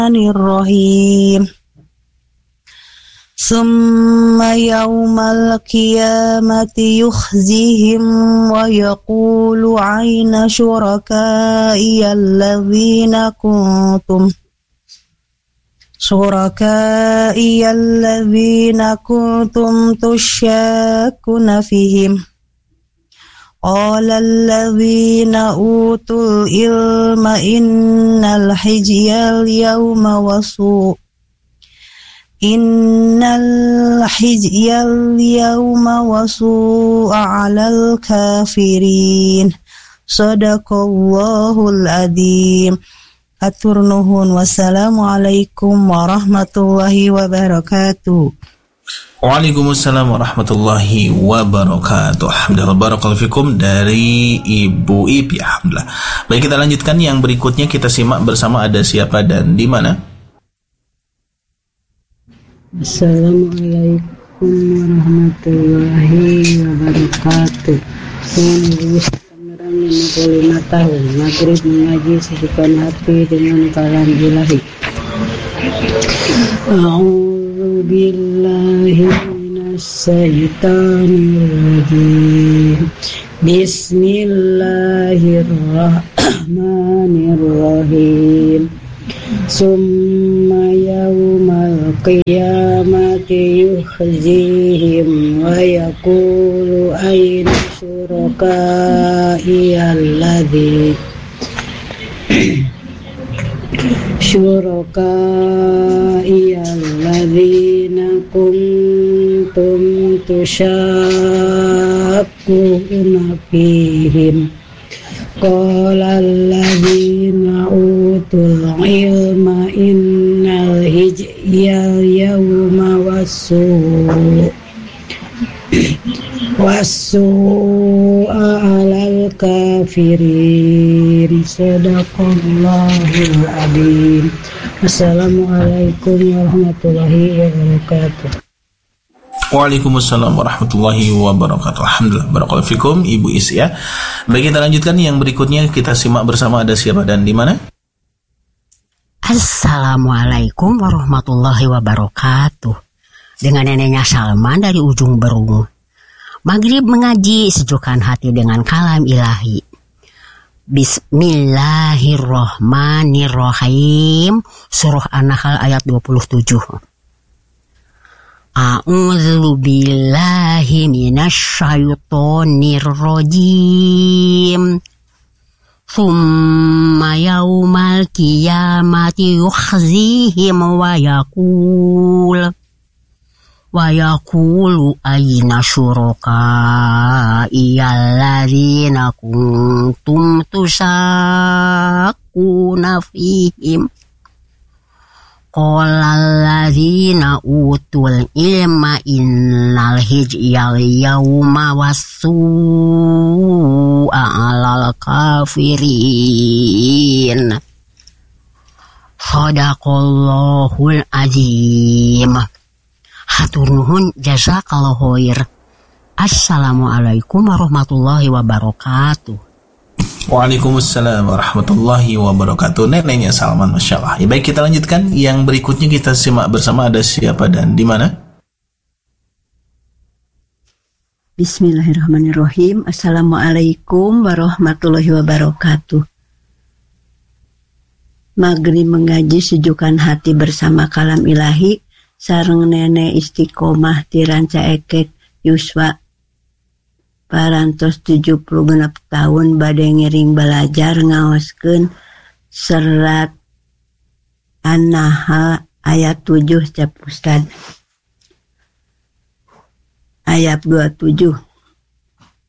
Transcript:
Bismillahirrahmanirrahim. Summa yawmal qiyamati yukhzihim wa yaqulu ayna syuraka'i alladzina kuntum tusyakkuna fihim. Qala alladzina utul ilma innal hijyal yawma wasu'a 'alal kafirin. Shadaqallahul adzim. Atur nuhun. Wassalamualaikum warahmatullahi wabarakatuh. Waalaikumsalam warahmatullahi wabarakatuh. Alhamdulillah, barakallahu fikum dari Ibu Ipi. Alhamdulillah. Baik, kita lanjutkan yang berikutnya, kita simak bersama ada siapa dan di mana. Assalamualaikum warahmatullahi wabarakatuh. Umur Tangerang 55 tahun. Maghrib mengaji sisukan hati dengan kalam ilahi. A'udzu billahi minasy syaithanir rajim. Bismillahirrahmanirrahim. Summa yawmal qiyamati yukhzihim wa yaqulu ayna syuraka'i alladzina kuntum tusyakkuna fihim. Qala alladzina utul ilma innal hijyal yawma wasu'a 'alal kafirin. Shadaqallahul adzim. Assalamualaikum warahmatullahi wabarakatuh. Waalaikumsalam warahmatullahi wabarakatuh. Alhamdulillah, barakallahu fikum Ibu Is ya. Baik, kita lanjutkan yang berikutnya, kita simak bersama ada siapa dan di mana. Assalamualaikum warahmatullahi wabarakatuh. Dengan neneknya Salman dari ujung Berung. Maghrib mengaji sejukkan hati dengan kalam ilahi. Bismillahirrahmanirrahim. Surah An-Nahl ayat 27. A'udzu billahi minasyaitonir rajim. Tsumma yaumal qiyamati yukhzihim wa yaqulu ayna syuraka'i alladzina kuntum tusyakkuna fihim. Qala alladzina utul ilma innal hijyal yawma wasu'a 'alal kafirin. Shadaqallahul adzim. Hatur nuhun, jazakallahu khair. Assalamualaikum warahmatullahi wabarakatuh. Waalaikumsalam warahmatullahi wabarakatuh. Neneknya Salman, Masya Allah. Ya, baik, kita lanjutkan yang berikutnya, kita simak bersama ada siapa dan di mana. Bismillahirrahmanirrahim. Assalamualaikum warahmatullahi wabarakatuh. Maghrib mengaji sejukkan hati bersama kalam ilahi. Sareng nenek istiqomah tiranca ekek Yuswa parantos 70 genep tahun bade ngiring belajar ngaoskeun serat An-Nahl ayat 7 cap Ustad. Ayat 27.